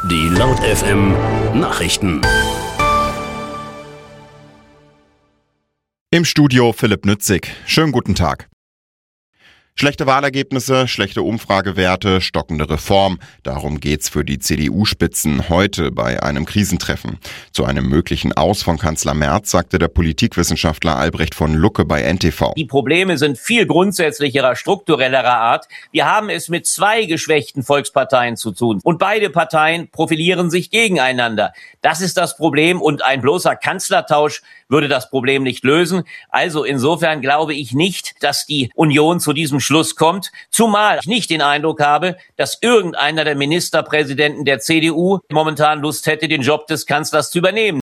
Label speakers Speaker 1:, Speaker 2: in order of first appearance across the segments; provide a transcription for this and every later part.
Speaker 1: Die Laut FM Nachrichten.
Speaker 2: Im Studio Philipp Nützig. Schönen guten Tag. Schlechte Wahlergebnisse, schlechte Umfragewerte, stockende Reform. Darum geht's für die CDU-Spitzen heute bei einem Krisentreffen. Zu einem möglichen Aus von Kanzler Merz sagte der Politikwissenschaftler Albrecht von Lucke bei NTV.
Speaker 3: Die Probleme sind viel grundsätzlicherer, strukturellerer Art. Wir haben es mit zwei geschwächten Volksparteien zu tun. Und beide Parteien profilieren sich gegeneinander. Das ist das Problem und ein bloßer Kanzlertausch würde das Problem nicht lösen. Also insofern glaube ich nicht, dass die Union zu diesem Schluss kommt, zumal ich nicht den Eindruck habe, dass irgendeiner der Ministerpräsidenten der CDU momentan Lust hätte, den Job des Kanzlers zu übernehmen.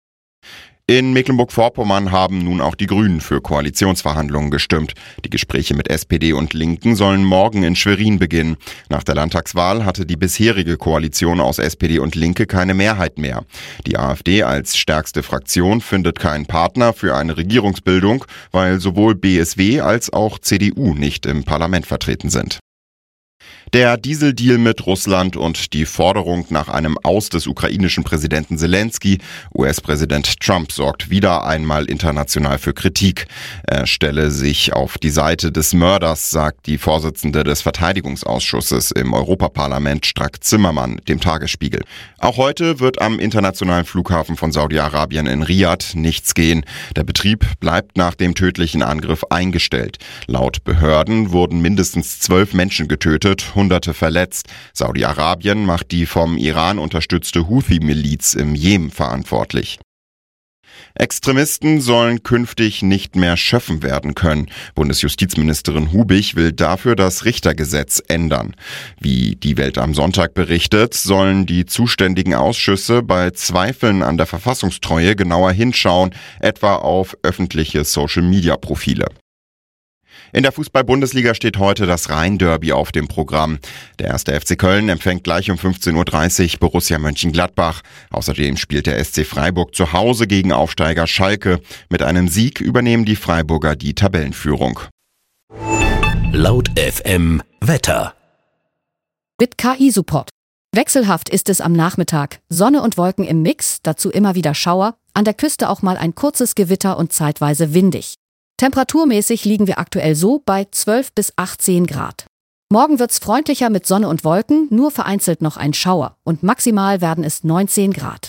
Speaker 2: In Mecklenburg-Vorpommern haben nun auch die Grünen für Koalitionsverhandlungen gestimmt. Die Gespräche mit SPD und Linken sollen morgen in Schwerin beginnen. Nach der Landtagswahl hatte die bisherige Koalition aus SPD und Linke keine Mehrheit mehr. Die AfD als stärkste Fraktion findet keinen Partner für eine Regierungsbildung, weil sowohl BSW als auch CDU nicht im Parlament vertreten sind. Der Dieseldeal mit Russland und die Forderung nach einem Aus des ukrainischen Präsidenten Zelensky, US-Präsident Trump sorgt wieder einmal international für Kritik. Er stelle sich auf die Seite des Mörders, sagt die Vorsitzende des Verteidigungsausschusses im Europaparlament Strack-Zimmermann dem Tagesspiegel. Auch heute wird am internationalen Flughafen von Saudi-Arabien in Riyadh nichts gehen. Der Betrieb bleibt nach dem tödlichen Angriff eingestellt. Laut Behörden wurden mindestens 12 Menschen getötet, Hunderte verletzt. Saudi-Arabien macht die vom Iran unterstützte Houthi-Miliz im Jemen verantwortlich. Extremisten sollen künftig nicht mehr schöffen werden können. Bundesjustizministerin Hubig will dafür das Richtergesetz ändern. Wie die Welt am Sonntag berichtet, sollen die zuständigen Ausschüsse bei Zweifeln an der Verfassungstreue genauer hinschauen, etwa auf öffentliche Social-Media-Profile. In der Fußball-Bundesliga steht heute das Rhein-Derby auf dem Programm. Der 1. FC Köln empfängt gleich um 15.30 Uhr Borussia Mönchengladbach. Außerdem spielt der SC Freiburg zu Hause gegen Aufsteiger Schalke. Mit einem Sieg übernehmen die Freiburger die Tabellenführung.
Speaker 1: Laut FM Wetter.
Speaker 4: Mit KI-Support. Wechselhaft ist es am Nachmittag. Sonne und Wolken im Mix, dazu immer wieder Schauer. An der Küste auch mal ein kurzes Gewitter und zeitweise windig. Temperaturmäßig liegen wir aktuell so bei 12 bis 18 Grad. Morgen wird's freundlicher mit Sonne und Wolken, nur vereinzelt noch ein Schauer und maximal werden es 19 Grad.